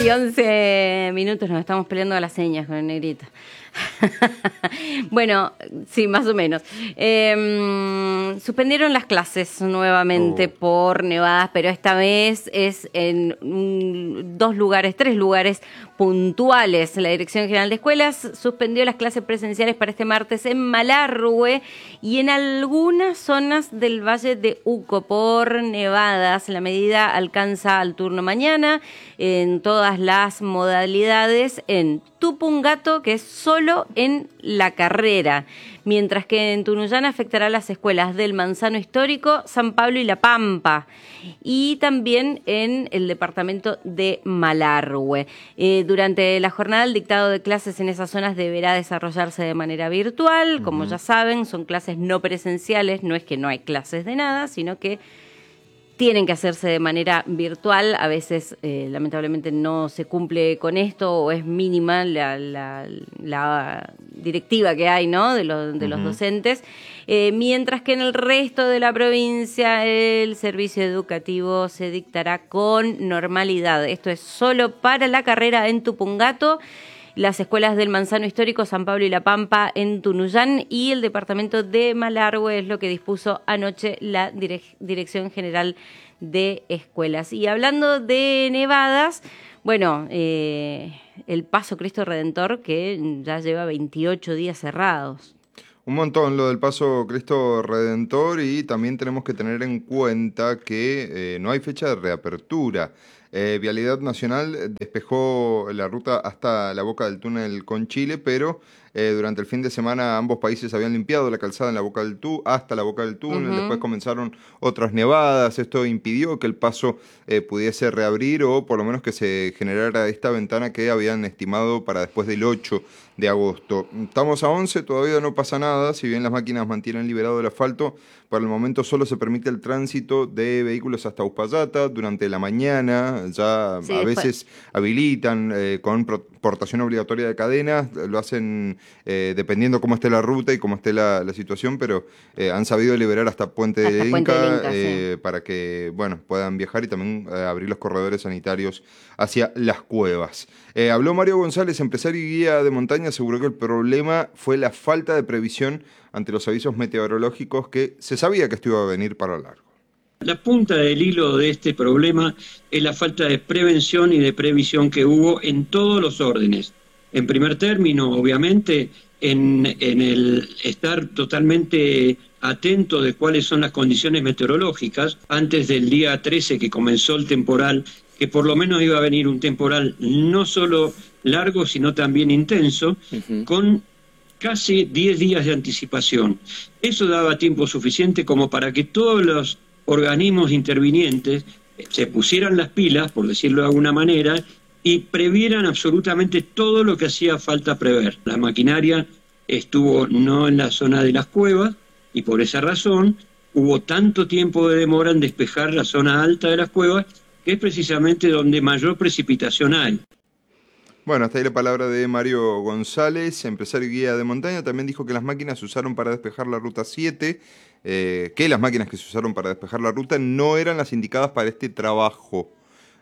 y 11 minutos, nos estamos peleando a las señas con el negrito. Bueno, sí, más o menos. Suspendieron las clases nuevamente por nevadas, pero esta vez es en tres lugares puntuales. La Dirección General de Escuelas suspendió las clases presenciales para este martes en Malargüe y en algunas zonas del Valle de Uco por nevadas. La medida alcanza al turno mañana en todas las modalidades en Tupungato, que es solo en La Carrera, mientras que en Tunuyán afectará a las escuelas del Manzano Histórico, San Pablo y La Pampa, y también en el departamento de Malargüe. Durante la jornada, el dictado de clases en esas zonas deberá desarrollarse de manera virtual. Como ya saben, son clases no presenciales, no es que no hay clases de nada, sino que tienen que hacerse de manera virtual. A veces, lamentablemente, no se cumple con esto o es mínima la directiva que hay, ¿no?, de los docentes. Mientras que en el resto de la provincia el servicio educativo se dictará con normalidad. Esto es solo para La Carrera en Tupungato, las escuelas del Manzano Histórico, San Pablo y La Pampa en Tunuyán y el departamento de Malargüe, es lo que dispuso anoche la Dirección General de Escuelas. Y hablando de nevadas, bueno, el Paso Cristo Redentor, que ya lleva 28 días cerrados. Un montón lo del Paso Cristo Redentor, y también tenemos que tener en cuenta que no hay fecha de reapertura. Vialidad Nacional despejó la ruta hasta la boca del túnel con Chile, pero durante el fin de semana ambos países habían limpiado la calzada en la boca del hasta la boca del túnel. Después comenzaron otras nevadas. Esto impidió que el paso pudiese reabrir, o por lo menos que se generara esta ventana que habían estimado para después del 8 de agosto. Estamos a 11, todavía no pasa nada. Si bien las máquinas mantienen liberado el asfalto, por el momento solo se permite el tránsito de vehículos hasta Uspallata durante la mañana. Ya sí, a veces habilitan con portación obligatoria de cadenas. Lo hacen dependiendo cómo esté la ruta y cómo esté la situación, pero han sabido liberar hasta Puente del Inca, sí, para que puedan viajar y también abrir los corredores sanitarios hacia las cuevas. Habló Mario González, empresario y guía de montaña. Aseguró que el problema fue la falta de previsión ante los avisos meteorológicos, que se sabía que esto iba a venir para largo. La punta del hilo de este problema es la falta de prevención y de previsión que hubo en todos los órdenes. En primer término, obviamente, en el estar totalmente atento de cuáles son las condiciones meteorológicas. Antes del día 13 que comenzó el temporal, que por lo menos iba a venir un temporal no solo largo, sino también intenso, con casi 10 días de anticipación. Eso daba tiempo suficiente como para que todos los organismos intervinientes se pusieran las pilas, por decirlo de alguna manera, y previeran absolutamente todo lo que hacía falta prever. La maquinaria estuvo no en la zona de las cuevas, y por esa razón hubo tanto tiempo de demora en despejar la zona alta de las cuevas, que es precisamente donde mayor precipitación hay. Bueno, hasta ahí la palabra de Mario González, empresario y guía de montaña. También dijo que las máquinas se usaron para despejar la ruta 7, que las máquinas que se usaron para despejar la ruta no eran las indicadas para este trabajo.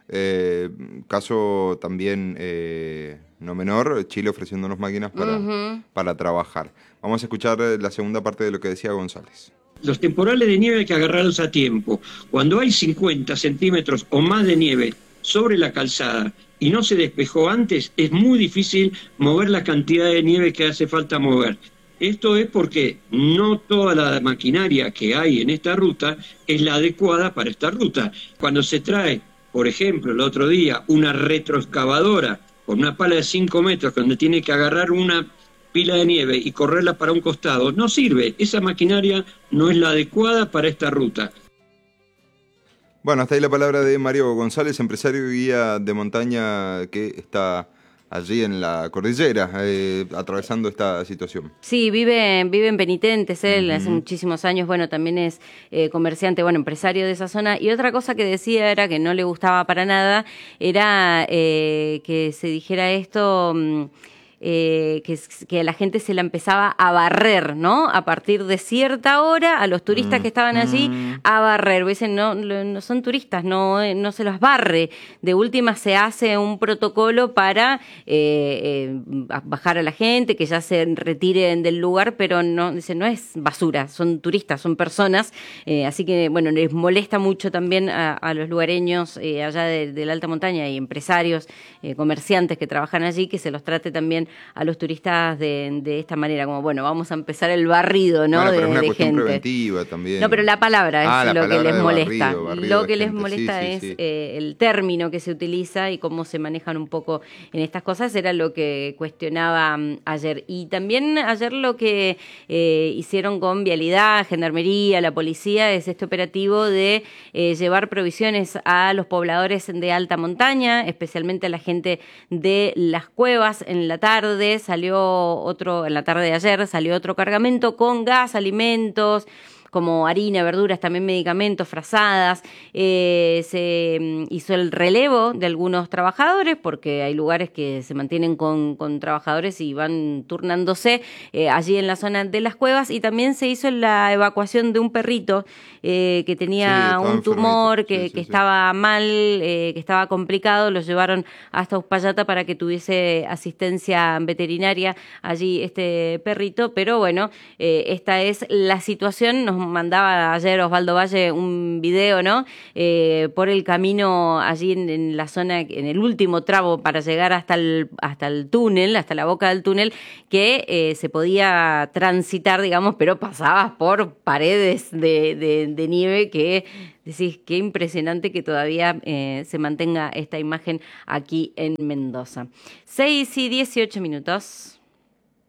Caso también no menor, Chile ofreciéndonos máquinas para trabajar. Vamos a escuchar la segunda parte de lo que decía González. Los temporales de nieve hay que agarrarlos a tiempo. Cuando hay 50 centímetros o más de nieve sobre la calzada y no se despejó antes, es muy difícil mover la cantidad de nieve que hace falta mover. Esto es porque no toda la maquinaria que hay en esta ruta es la adecuada para esta ruta. Cuando se trae, por ejemplo, el otro día, una retroexcavadora con una pala de 5 metros donde tiene que agarrar una pila de nieve y correrla para un costado, no sirve. Esa maquinaria no es la adecuada para esta ruta. Bueno, hasta ahí la palabra de Mario González, empresario y guía de montaña que está allí en la cordillera, atravesando esta situación. Sí, vive en Penitentes, él hace muchísimos años, también es comerciante, empresario de esa zona. Y otra cosa que decía era que no le gustaba para nada, era que se dijera esto que la gente se la empezaba a barrer, ¿no? A partir de cierta hora, a los turistas que estaban allí, a barrer. Dicen, no son turistas, no se los barre. De última se hace un protocolo para bajar a la gente, que ya se retiren del lugar, pero no es basura, son turistas, son personas. Así que, bueno, les molesta mucho también a los lugareños allá de la alta montaña y empresarios, comerciantes que trabajan allí, que se los trate también a los turistas de esta manera, como, bueno, vamos a empezar el barrido, ¿no? Bueno, pero es una de cuestión gente preventiva también. No, pero la palabra es lo que les molesta. Barrido Lo que les gente. molesta Sí, es sí. el término que se utiliza y cómo se manejan un poco en estas cosas, era lo que cuestionaba ayer. Y también ayer lo que hicieron con Vialidad, Gendarmería, la policía, es este operativo de llevar provisiones a los pobladores de alta montaña, especialmente a la gente de las cuevas. En la tarde en la tarde de ayer salió otro cargamento con gas, alimentos, como harina, verduras, también medicamentos, frazadas. Se hizo el relevo de algunos trabajadores, porque hay lugares que se mantienen con trabajadores y van turnándose allí en la zona de las cuevas, y también se hizo la evacuación de un perrito que tenía un tumor, que estaba mal, que estaba complicado. Lo llevaron hasta Uspallata para que tuviese asistencia veterinaria allí este perrito, pero bueno, esta es la situación. Nos mandaba ayer Osvaldo Valle un video, ¿no? Por el camino allí en la zona, en el último tramo para llegar hasta el túnel, hasta la boca del túnel, que se podía transitar, digamos, pero pasabas por paredes de nieve que decís, qué impresionante que todavía se mantenga esta imagen aquí en Mendoza. 6:18.